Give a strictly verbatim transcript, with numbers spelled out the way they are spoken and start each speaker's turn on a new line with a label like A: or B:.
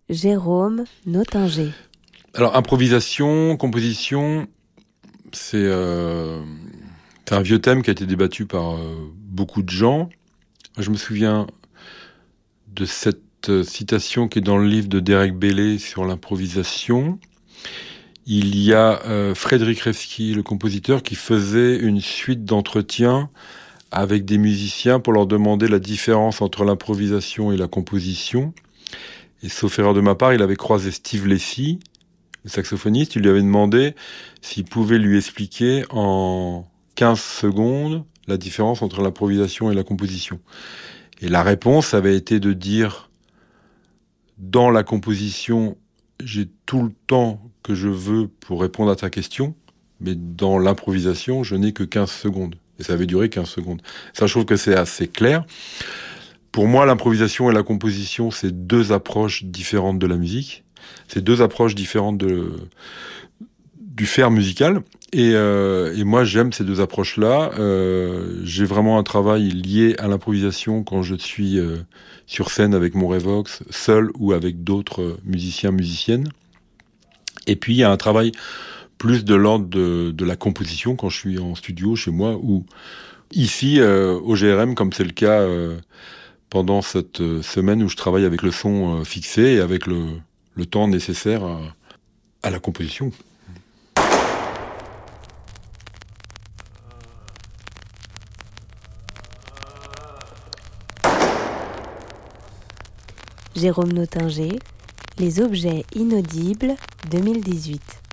A: Jérôme Nottinger.
B: Alors, improvisation, composition, c'est, euh, c'est un vieux thème qui a été débattu par euh, beaucoup de gens. Je me souviens de cette euh, citation qui est dans le livre de Derek Bailey sur l'improvisation. Il y a euh, Frédéric Rzewski, le compositeur, qui faisait une suite d'entretiens avec des musiciens pour leur demander la différence entre l'improvisation et la composition. Et sauf erreur de ma part, il avait croisé Steve Lacy, le saxophoniste. Il lui avait demandé s'il pouvait lui expliquer en quinze secondes la différence entre l'improvisation et la composition. Et la réponse avait été de dire, dans la composition, j'ai tout le temps que je veux pour répondre à ta question, mais dans l'improvisation, je n'ai que quinze secondes. Et ça avait duré quinze secondes. Ça, je trouve que c'est assez clair. Pour moi, l'improvisation et la composition, c'est deux approches différentes de la musique. C'est deux approches différentes de, du faire musical. Et, euh, et moi, j'aime ces deux approches-là. Euh, j'ai vraiment un travail lié à l'improvisation quand je suis euh, sur scène avec mon Revox, seul ou avec d'autres musiciens, musiciennes. Et puis, il y a un travail plus de l'ordre de, de la composition quand je suis en studio chez moi, ou ici, euh, au G R M, comme c'est le cas euh, pendant cette euh, semaine où je travaille avec le son euh, fixé et avec le, le temps nécessaire à, à la composition.
A: Jérôme Nottinger, Les objets inaudibles deux mille dix-huit.